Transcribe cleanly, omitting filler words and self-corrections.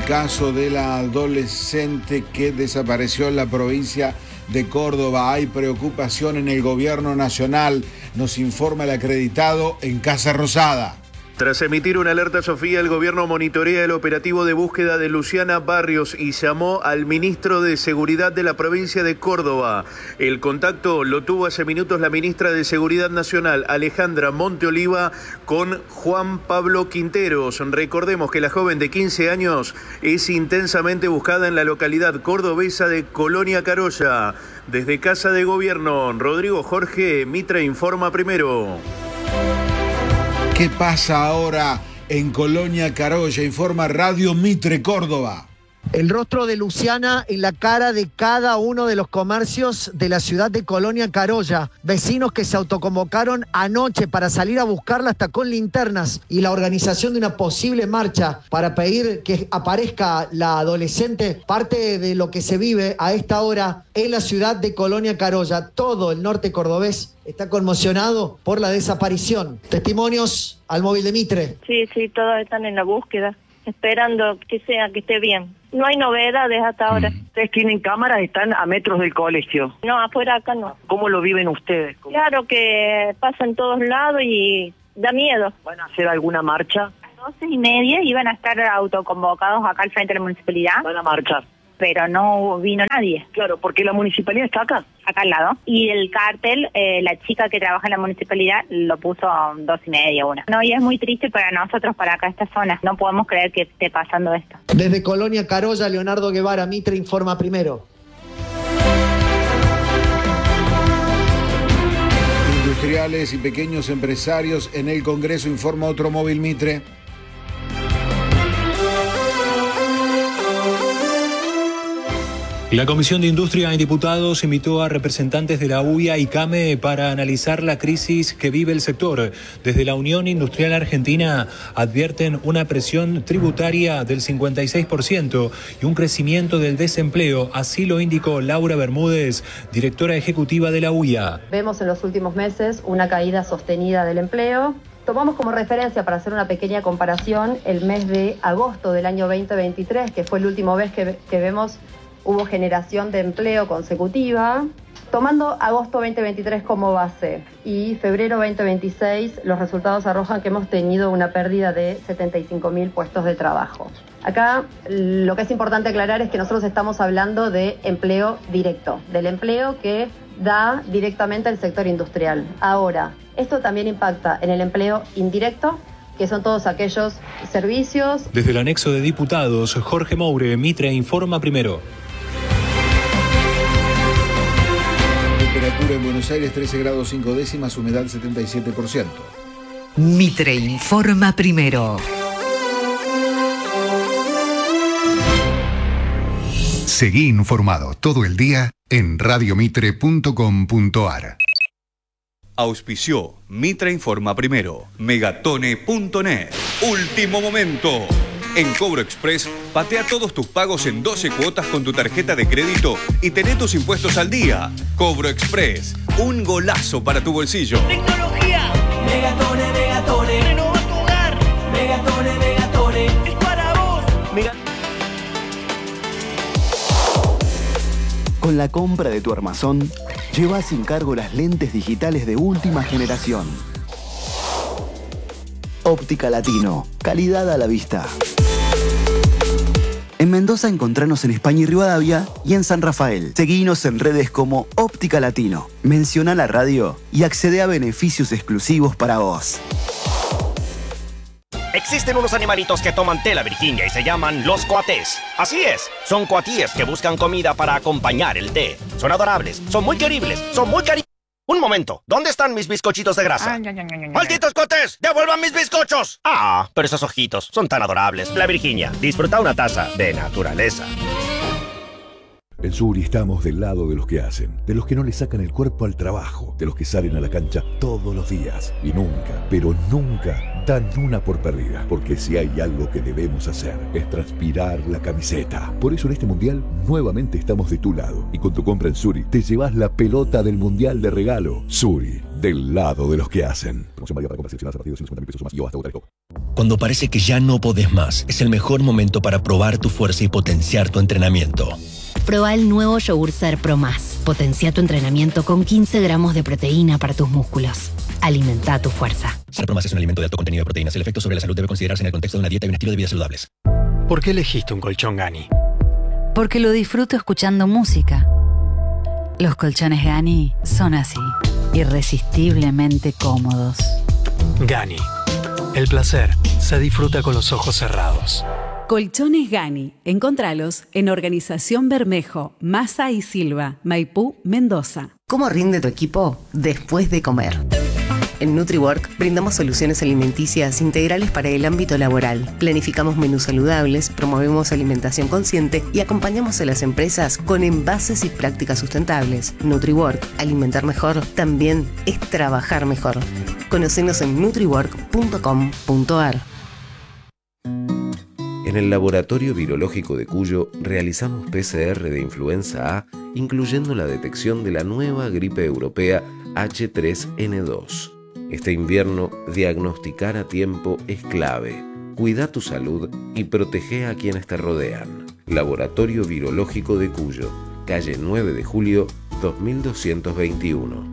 el caso de la adolescente que desapareció en la provincia de Córdoba. Hay preocupación en el gobierno nacional, nos informa el acreditado en Casa Rosada. Tras emitir una alerta Sofía, el gobierno monitorea el operativo de búsqueda de Luciana Barrios y llamó al ministro de Seguridad de la provincia de Córdoba. El contacto lo tuvo hace minutos la ministra de Seguridad Nacional, Alejandra Monteoliva, con Juan Pablo Quinteros. Recordemos que la joven de 15 años es intensamente buscada en la localidad cordobesa de Colonia Carolla. Desde Casa de Gobierno, Rodrigo Jorge, Mitre informa primero. ¿Qué pasa ahora en Colonia Carolla? Informa Radio Mitre Córdoba. El rostro de Luciana en la cara de cada uno de los comercios de la ciudad de Colonia Carolla. Vecinos que se autoconvocaron anoche para salir a buscarla hasta con linternas y la organización de una posible marcha para pedir que aparezca la adolescente. Parte de lo que se vive a esta hora en la ciudad de Colonia Carolla. Todo el norte cordobés está conmocionado por la desaparición. Testimonios al móvil de Mitre. Sí, todos están en la búsqueda, esperando que esté bien. No hay novedades hasta ahora. ¿Ustedes tienen cámaras? ¿Están a metros del colegio? No, afuera acá no. ¿Cómo lo viven ustedes? Claro que pasa en todos lados y da miedo. ¿Van a hacer alguna marcha? A las 12:30 iban a estar autoconvocados acá al frente de la municipalidad. ¿Van a marchar? Pero no vino nadie. Claro, porque la municipalidad está acá. Acá al lado. Y el cartel, la chica que trabaja en la municipalidad lo puso 2:30, 1. No, y es muy triste para nosotros, para acá esta zona. No podemos creer que esté pasando esto. Desde Colonia Carolla, Leonardo Guevara, Mitre informa primero. Industriales y pequeños empresarios en el Congreso, informa otro móvil Mitre. La Comisión de Industria en Diputados invitó a representantes de la UIA y CAME para analizar la crisis que vive el sector. Desde la Unión Industrial Argentina advierten una presión tributaria del 56% y un crecimiento del desempleo. Así lo indicó Laura Bermúdez, directora ejecutiva de la UIA. Vemos en los últimos meses una caída sostenida del empleo. Tomamos como referencia, para hacer una pequeña comparación, el mes de agosto del año 2023, que fue el último mes que vemos hubo generación de empleo consecutiva. Tomando agosto 2023 como base y febrero 2026, los resultados arrojan que hemos tenido una pérdida de 75.000 puestos de trabajo. Acá lo que es importante aclarar es que nosotros estamos hablando de empleo directo, del empleo que da directamente el sector industrial. Ahora, esto también impacta en el empleo indirecto, que son todos aquellos servicios. Desde el anexo de diputados, Jorge Moure, Mitre informa primero. Temperatura en Buenos Aires 13 grados 5 décimas, humedad 77%. Mitre informa primero. Seguí informado todo el día en radiomitre.com.ar. Auspició Mitre informa primero. Megatone.net. Último momento. En Cobro Express, patea todos tus pagos en 12 cuotas con tu tarjeta de crédito y tené tus impuestos al día. Cobro Express, un golazo para tu bolsillo. Tecnología. Megatone. Renova tu hogar. Megatone. Es para vos. Con la compra de tu armazón, lleva sin cargo las lentes digitales de última generación. Óptica Latino, calidad a la vista. En Mendoza encontranos en España y Rivadavia y en San Rafael. Seguinos en redes como Óptica Latino. Menciona la radio y accede a beneficios exclusivos para vos. Existen unos animalitos que toman tela Virginia y se llaman los coatés. Así es, son coatíes que buscan comida para acompañar el té. Son adorables, son muy queribles, son muy cariñosos. Un momento, ¿dónde están mis bizcochitos de grasa? ¡Malditos coatés! ¡Devuelvan mis bizcochos! Ah, pero esos ojitos son tan adorables. La Virginia, disfruta una taza de naturaleza. En Suri estamos del lado de los que hacen, de los que no le sacan el cuerpo al trabajo, de los que salen a la cancha todos los días y nunca, pero nunca dan una por perdida, porque si hay algo que debemos hacer es transpirar la camiseta. Por eso en este mundial nuevamente estamos de tu lado y con tu compra en Suri te llevas la pelota del mundial de regalo. Suri, del lado de los que hacen. Promoción válida para compras seleccionadas a partir de 150.000 pesos o más y o hasta votar el Cuando parece que ya no podés más, es el mejor momento para probar tu fuerza y potenciar tu entrenamiento. Proba el nuevo yogur Ser Pro Más. Potencia tu entrenamiento con 15 gramos de proteína para tus músculos. Alimenta tu fuerza. Ser Pro Más es un alimento de alto contenido de proteínas. El efecto sobre la salud debe considerarse en el contexto de una dieta y un estilo de vida saludables. ¿Por qué elegiste un colchón Gani? Porque lo disfruto escuchando música. Los colchones Gani son así, irresistiblemente cómodos. Gani. El placer se disfruta con los ojos cerrados. Colchones Gani. Encontralos en Organización Bermejo, Massa y Silva, Maipú, Mendoza. ¿Cómo rinde tu equipo después de comer? En NutriWork brindamos soluciones alimenticias integrales para el ámbito laboral. Planificamos menús saludables, promovemos alimentación consciente y acompañamos a las empresas con envases y prácticas sustentables. NutriWork, alimentar mejor, también es trabajar mejor. Conocenos en nutriwork.com.ar. En el Laboratorio Virológico de Cuyo realizamos PCR de influenza A, incluyendo la detección de la nueva gripe europea H3N2. Este invierno, diagnosticar a tiempo es clave. Cuida tu salud y protege a quienes te rodean. Laboratorio Virológico de Cuyo, calle 9 de Julio, 2221.